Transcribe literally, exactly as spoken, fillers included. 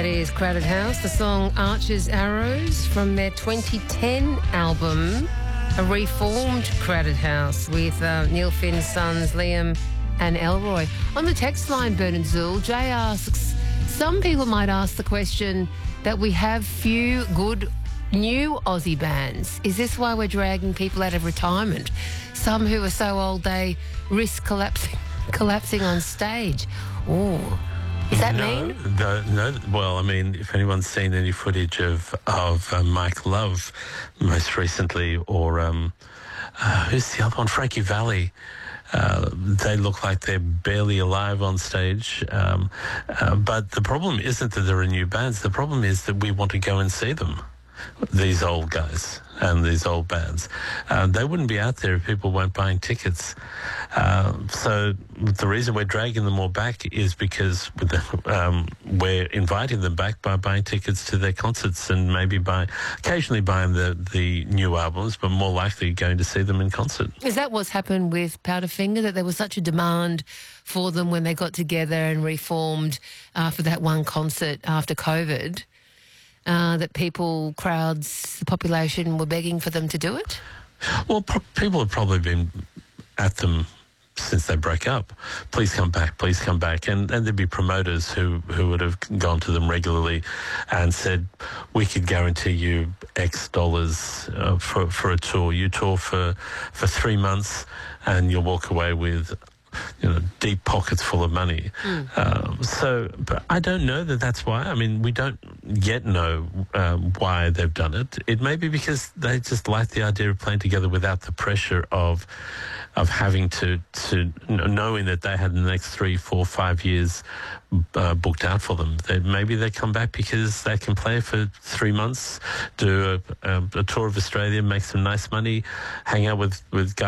is Crowded House, the song Archer's Arrows from their twenty ten album, A Reformed Crowded House, with uh, Neil Finn's sons Liam and Elroy. On the text line, Bernard Zool, Jay asks, some people might ask the question that we have few good new Aussie bands. Is this why we're dragging people out of retirement? Some who are so old they risk collapsing, collapsing on stage. Oh. Is that no, mean? No, no. Well, I mean, if anyone's seen any footage of of uh, Mike Love, most recently, or um, uh, who's the other one? Frankie Valli. Uh, they look like they're barely alive on stage. Um, uh, but the problem isn't that there are new bands. The problem is that we want to go and see them. These old guys and these old bands. Uh, they wouldn't be out there if people weren't buying tickets. Uh, so the reason we're dragging them all back is because with the, um, we're inviting them back by buying tickets to their concerts and maybe by occasionally buying the, the new albums, but more likely going to see them in concert. Is that what's happened with Powderfinger, that there was such a demand for them when they got together and reformed after that one concert after COVID? Uh, that people, crowds, the population were begging for them to do it? Well, pro- people have probably been at them since they broke up. Please come back, please come back. And, and there'd be promoters who, who would have gone to them regularly and said, we could guarantee you X dollars uh, for, for a tour. You tour for, for three months and you'll walk away with, you know, deep pockets full of money. Mm. Um, so, but I don't know that that's why. I mean, we don't yet know um, why they've done it. It may be because they just like the idea of playing together without the pressure of of having to, to knowing that they had the next three, four, five years uh, booked out for them. They, maybe they come back because they can play for three months, do a, a, a tour of Australia, make some nice money, hang out with, with guys